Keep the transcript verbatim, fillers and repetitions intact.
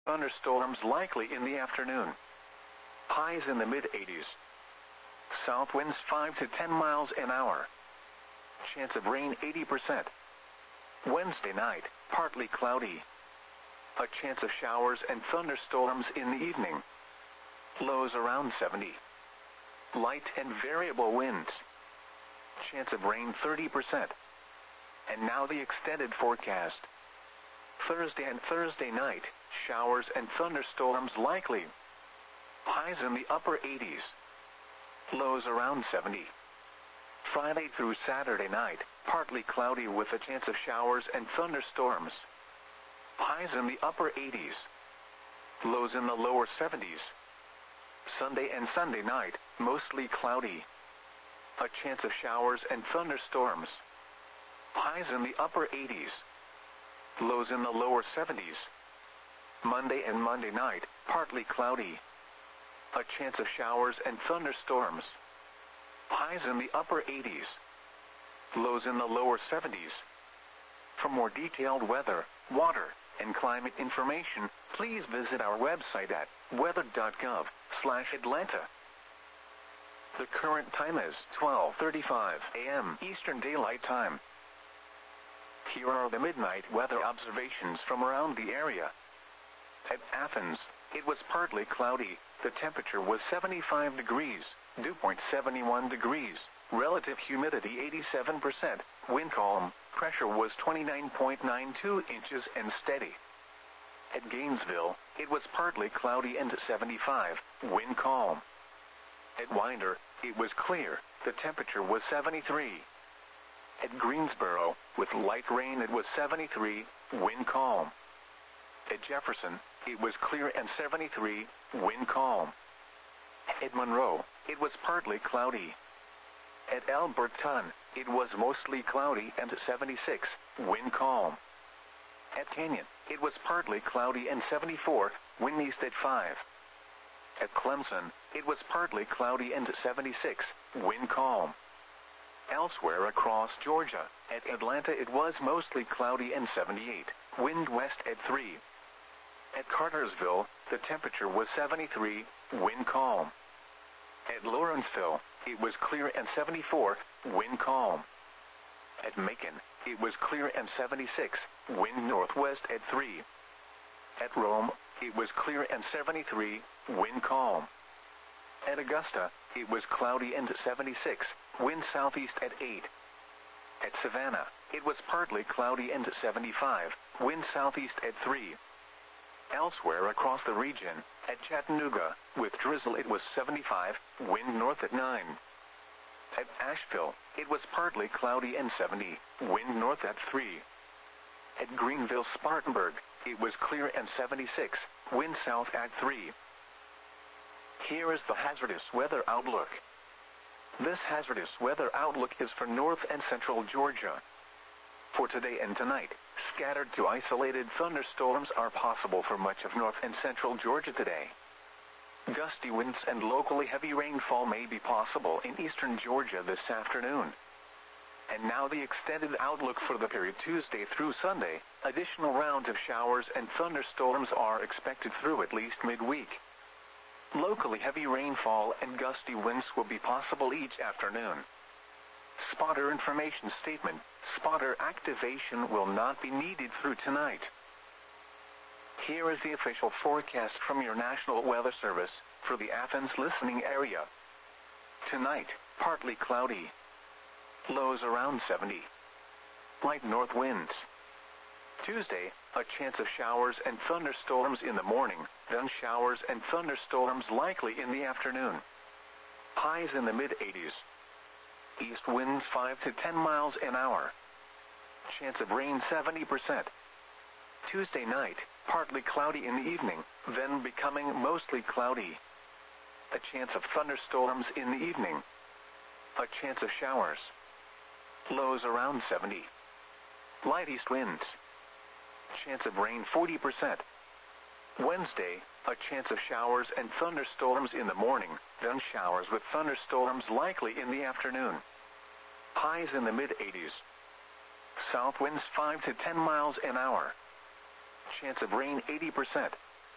Thunderstorms likely in the afternoon. Highs in the mid eighties. South winds five to ten miles an hour. Chance of rain eighty percent. Wednesday night, partly cloudy. A chance of showers and thunderstorms in the evening. Lows around seventy. Light and variable winds. Chance of rain thirty percent. And now the extended forecast. Thursday and Thursday night, showers and thunderstorms likely. Highs in the upper eighties. Lows around seventy. Friday through Saturday night, partly cloudy with a chance of showers and thunderstorms. Highs in the upper eighties. Lows in the lower seventies. Sunday and Sunday night, mostly cloudy. A chance of showers and thunderstorms. Highs in the upper eighties. Lows in the lower seventies. Monday and Monday night, partly cloudy. A chance of showers and thunderstorms. Highs in the upper eighties. Lows in the lower seventies. For more detailed weather, water, and climate information, please visit our website at weather dot gov slash Atlanta. The current time is twelve thirty-five a m Eastern Daylight Time. Here are the midnight weather observations from around the area. At Athens, it was partly cloudy. The temperature was seventy-five degrees, dew point seventy-one degrees, relative humidity eighty-seven percent, wind calm, pressure was twenty-nine point nine two inches and steady. At Gainesville, it was partly cloudy and seventy-five, wind calm. At Winder, it was clear, the temperature was seventy-three. At Greensboro, with light rain it was seventy-three, wind calm. At Jefferson, it was clear and seventy-three, wind calm. At Monroe, it was partly cloudy. At Alberton, it was mostly cloudy and seventy-six, wind calm. At Canyon, it was partly cloudy and seventy-four, wind east at five. At Clemson, it was partly cloudy and seventy-six, wind calm. Elsewhere across Georgia, at Atlanta it was mostly cloudy and seventy-eight, wind west at three. At Cartersville, the temperature was seventy-three, wind calm. At Lawrenceville, it was clear and seventy-four, wind calm. At Macon, it was clear and seventy-six, wind northwest at three. At Rome, it was clear and seventy-three, wind calm. At Augusta, it was cloudy and seventy-six, wind southeast at eight. At Savannah, it was partly cloudy and seventy-five, wind southeast at three. Elsewhere across the region, at Chattanooga, with drizzle it was seventy-five, wind north at nine. At Asheville, it was partly cloudy and seventy, wind north at three. At Greenville-Spartanburg, it was clear and seventy-six, wind south at three. Here is the hazardous weather outlook. This hazardous weather outlook is for north and central Georgia. For today and tonight, scattered to isolated thunderstorms are possible for much of north and central Georgia today. Gusty winds and locally heavy rainfall may be possible in eastern Georgia this afternoon. And now the extended outlook for the period Tuesday through Sunday. Additional rounds of showers and thunderstorms are expected through at least midweek. Locally heavy rainfall and gusty winds will be possible each afternoon. Spotter information statement. Spotter activation will not be needed through tonight. Here is the official forecast from your National Weather Service for the Athens listening area. Tonight, partly cloudy. Lows around seventy. Light north winds. Tuesday, a chance of showers and thunderstorms in the morning, then showers and thunderstorms likely in the afternoon. Highs in the mid eighties. East winds five to ten miles an hour. Chance of rain seventy percent. Tuesday night, partly cloudy in the evening, then becoming mostly cloudy. A chance of thunderstorms in the evening. A chance of showers. Lows around seventy. Light east winds. Chance of rain forty percent. Wednesday, a chance of showers and thunderstorms in the morning, then showers with thunderstorms likely in the afternoon. Highs in the mid eighties. South winds five to ten miles an hour. Chance of rain eighty percent.